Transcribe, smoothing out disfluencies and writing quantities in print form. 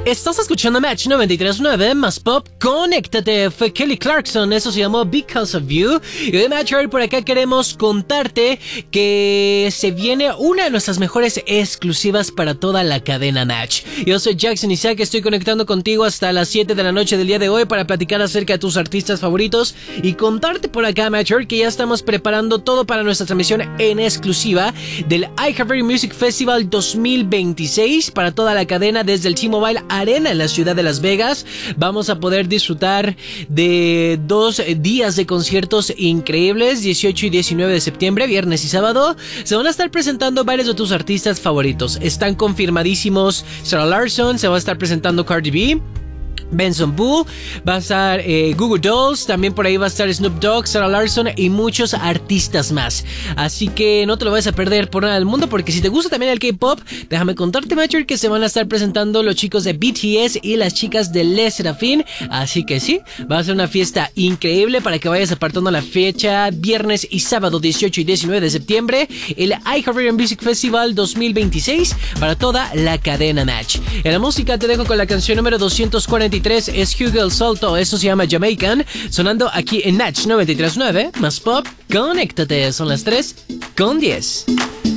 Estás escuchando Match 93.9 más Pop. Conéctate, fue Kelly Clarkson, eso se llamó Because of You. Y de Match hoy por acá queremos contarte que se viene una de nuestras mejores exclusivas para toda la cadena Match. Yo soy Jackson Isaac, estoy conectando contigo hasta las 7 de la noche del día de hoy para platicar acerca de tus artistas favoritos y contarte por acá, Match, que ya estamos preparando todo para nuestra transmisión en exclusiva del iHeartRadio Music Festival 2026 para toda la cadena desde el T-Mobile Arena en la ciudad de Las Vegas. Vamos a poder disfrutar de 2 días de conciertos increíbles, 18 y 19 de septiembre, viernes y sábado. Se van a estar presentando varios de tus artistas favoritos. Están confirmadísimos Sarah Larsson, se va a estar presentando Cardi B, Benson Boone, va a estar Goo Goo Dolls, también por ahí va a estar Snoop Dogg, Sarah Larsson y muchos artistas más. Así que no te lo vayas a perder por nada del mundo, porque si te gusta también el K-pop, déjame contarte, Matcher, que se van a estar presentando los chicos de BTS y las chicas de Les Serafin. Así que sí, va a ser una fiesta increíble para que vayas apartando la fecha, viernes y sábado 18 y 19 de septiembre, el iHeartRadio Music Festival 2026 para toda la cadena Match. En la música te dejo con la canción número 243, es Hugo El Salto, eso se llama Jamaican, sonando aquí en Match 93.9 más Pop. Conéctate, son las 3:10.